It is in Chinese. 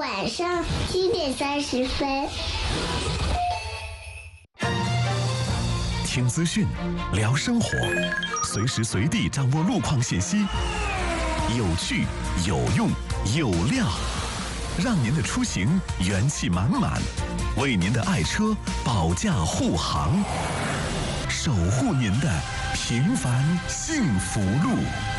晚上7:30。 听资讯，聊生活，随时随地掌握路况信息，有趣、有用、有料，让您的出行元气满满，为您的爱车保驾护航，守护您的平凡幸福路。